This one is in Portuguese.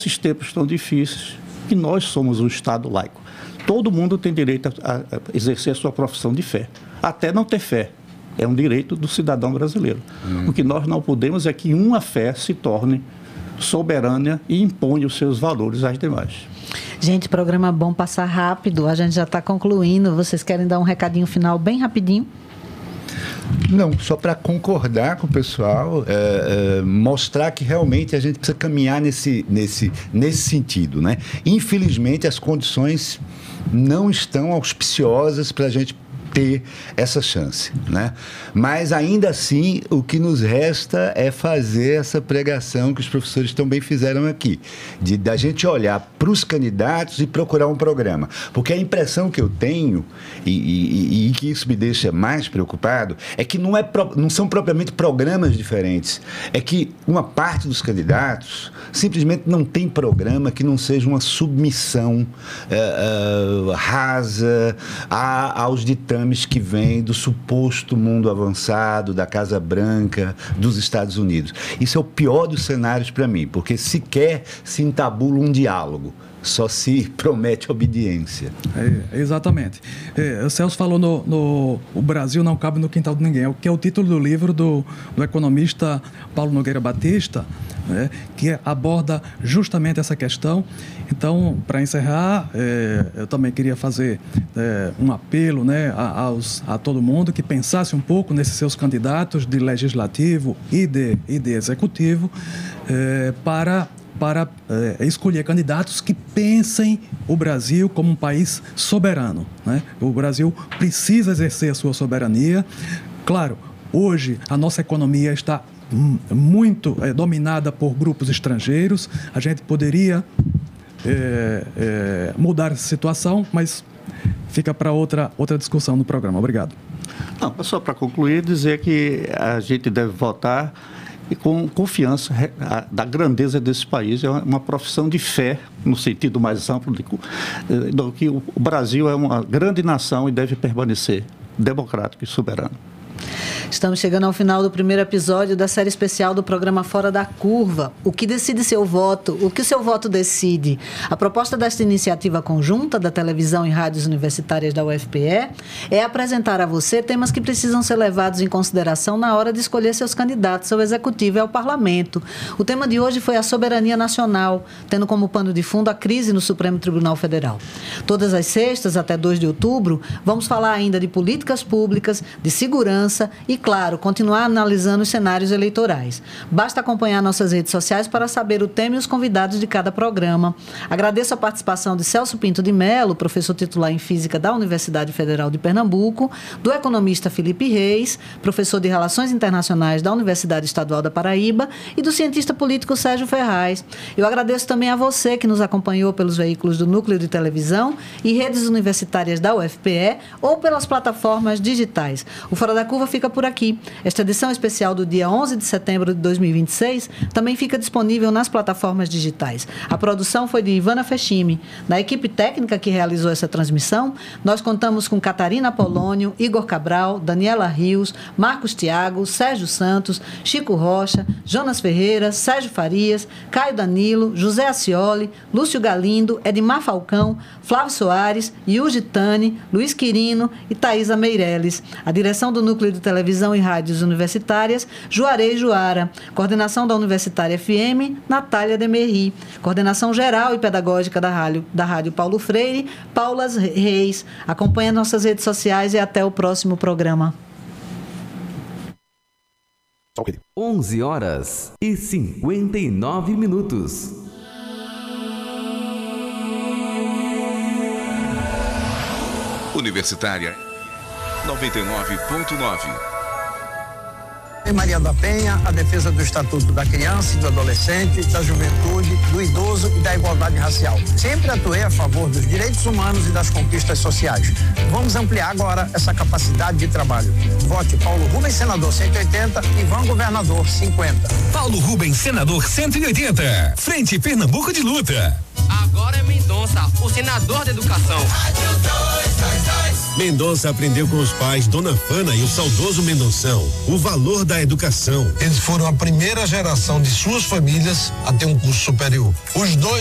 Esses tempos tão difíceis, que nós somos um Estado laico. Todo mundo tem direito a exercer a sua profissão de fé, até não ter fé. É um direito do cidadão brasileiro. O que nós não podemos é que uma fé se torne soberana e imponha os seus valores às demais. Gente, programa bom, passar rápido, a gente já está concluindo. Vocês querem dar um recadinho final bem rapidinho? Não, só para concordar com o pessoal, mostrar que realmente a gente precisa caminhar nesse sentido, né? Infelizmente, as condições não estão auspiciosas para a gente ter essa chance, né? Mas ainda assim o que nos resta é fazer essa pregação que os professores também fizeram aqui, da gente olhar para os candidatos e procurar um programa, porque a impressão que eu tenho e que isso me deixa mais preocupado é que não são propriamente programas diferentes, é que uma parte dos candidatos simplesmente não tem programa que não seja uma submissão rasa aos ditames que vêm do suposto mundo avançado, da Casa Branca, dos Estados Unidos. Isso é o pior dos cenários para mim, porque sequer se entabula um diálogo, só se promete obediência. Exatamente. O Celso falou o Brasil não cabe no quintal de ninguém, que é o título do livro do economista Paulo Nogueira Batista, né, que aborda justamente essa questão. Então, para encerrar, eu também queria fazer um apelo, né, a todo mundo que pensasse um pouco nesses seus candidatos de legislativo e de executivo para escolher candidatos que pensem o Brasil como um país soberano, né? O Brasil precisa exercer a sua soberania. Claro, hoje a nossa economia está muito dominada por grupos estrangeiros. A gente poderia mudar essa situação, mas fica para outra discussão no programa. Obrigado. Não, só para concluir, dizer que a gente deve votar e com confiança da grandeza desse país. É uma profissão de fé, no sentido mais amplo, do que o Brasil é uma grande nação e deve permanecer democrático e soberano. Estamos chegando ao final do primeiro episódio da série especial do programa Fora da Curva. O que decide seu voto? O que o seu voto decide? A proposta desta iniciativa conjunta da televisão e rádios universitárias da UFPE é apresentar a você temas que precisam ser levados em consideração na hora de escolher seus candidatos ao Executivo e ao Parlamento. O tema de hoje foi a soberania nacional, tendo como pano de fundo a crise no Supremo Tribunal Federal. Todas as sextas, até 2 de outubro, vamos falar ainda de políticas públicas, de segurança e, claro, continuar analisando os cenários eleitorais. Basta acompanhar nossas redes sociais para saber o tema e os convidados de cada programa. Agradeço a participação de Celso Pinto de Mello, professor titular em Física da Universidade Federal de Pernambuco, do economista Felipe Reis, professor de Relações Internacionais da Universidade Estadual da Paraíba, e do cientista político Sérgio Ferraz. Eu agradeço também a você que nos acompanhou pelos veículos do Núcleo de Televisão e redes universitárias da UFPE ou pelas plataformas digitais. O Fora da Curva fica por aqui. Esta edição especial do dia 11 de setembro de 2026 também fica disponível nas plataformas digitais. A produção foi de Ivana Fechimi. Na equipe técnica que realizou essa transmissão, nós contamos com Catarina Polônio, Igor Cabral, Daniela Rios, Marcos Thiago, Sérgio Santos, Chico Rocha, Jonas Ferreira, Sérgio Farias, Caio Danilo, José Acioli, Lúcio Galindo, Edmar Falcão, Flávio Soares, Yuji Tani, Luiz Quirino e Thaisa Meirelles. A direção do Núcleo de Televisão e Rádios Universitárias, Juarez Juara. Coordenação da Universitária FM, Natália Demerri. Coordenação geral e pedagógica da Rádio Paulo Freire, Paula Reis. Acompanhe nossas redes sociais e até o próximo programa. 11h59. Universitária 99.9. Em Maria da Penha, a defesa do Estatuto da Criança e do Adolescente, da Juventude, do Idoso e da igualdade racial. Sempre atuei a favor dos direitos humanos e das conquistas sociais. Vamos ampliar agora essa capacidade de trabalho. Vote Paulo Rubens, senador 180, Ivan, governador 50. Paulo Rubens, senador 180. Frente Pernambuco de luta. Agora é Mendonça, o senador da educação. Rádio 222. Mendonça aprendeu com os pais Dona Fana e o saudoso Mendonção o valor da educação. Eles foram a primeira geração de suas famílias a ter um curso superior. Os dois